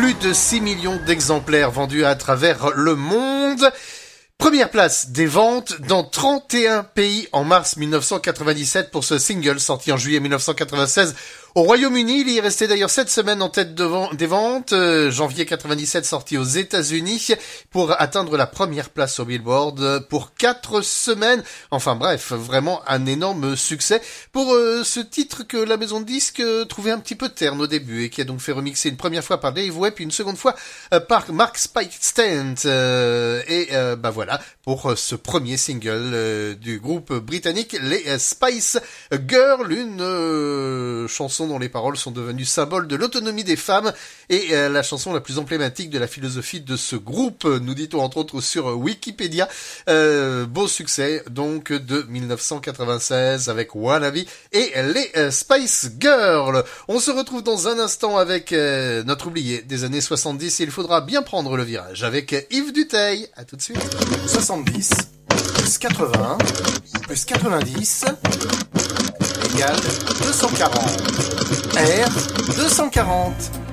Plus de 6 millions d'exemplaires vendus à travers le monde. Première place des ventes dans 31 pays en mars 1997 pour ce single sorti en juillet 1996. Au Royaume-Uni, il y est resté d'ailleurs 7 semaines en tête des ventes. Janvier 97 sorti aux États-Unis pour atteindre la première place au Billboard pour 4 semaines. Enfin bref, vraiment un énorme succès pour ce titre que la maison de disques trouvait un petit peu terne au début et qui a donc fait remixer une première fois par Dave Way puis une seconde fois par Mark Spike-Stent. Voilà pour ce premier single du groupe britannique les Spice Girls, une chanson dont les paroles sont devenues symboles de l'autonomie des femmes et la chanson la plus emblématique de la philosophie de ce groupe, nous dit-on entre autres sur Wikipédia. Beau succès donc de 1996 avec Wannabe et les Spice Girls. On se retrouve dans un instant avec notre oublié des années 70 et il faudra bien prendre le virage avec Yves Duteil. À tout de suite. 70 plus 80 plus 90 égale 240. R 240.